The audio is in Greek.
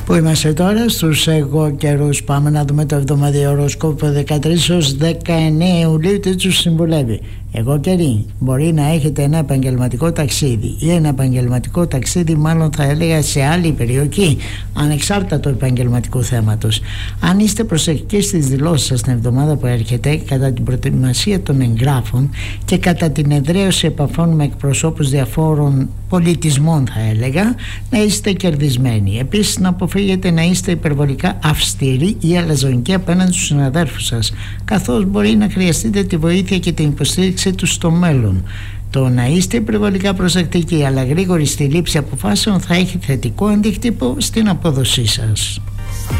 Πού είμαστε τώρα? Στους εγώ καιρούς. Πάμε να δούμε το εβδομαδιαίο οροσκόπο 13 ως 19 Ιουλίου, τι τους συμβουλεύει. Εγώ καιροί, μπορεί να έχετε ένα επαγγελματικό ταξίδι ή ένα επαγγελματικό ταξίδι, μάλλον θα έλεγα σε άλλη περιοχή, ανεξάρτητα του επαγγελματικού θέματος. Αν είστε προσεκτικοί στις δηλώσεις σας την εβδομάδα που έρχεται, κατά την προετοιμασία των εγγράφων και κατά την εδραίωση επαφών με εκπροσώπους διαφόρων πολιτισμών, θα έλεγα, να είστε κερδισμένοι. Επίσης, να αποφύγετε να είστε υπερβολικά αυστηροί ή αλαζονικοί απέναντι στους συναδέλφους σας, καθώς μπορεί να χρειαστείτε τη βοήθεια και την υποστήριξη τους στο μέλλον. Το να είστε υπερβολικά προσεκτικοί αλλά γρήγοροι στη λήψη αποφάσεων θα έχει θετικό αντίκτυπο στην απόδοσή σας.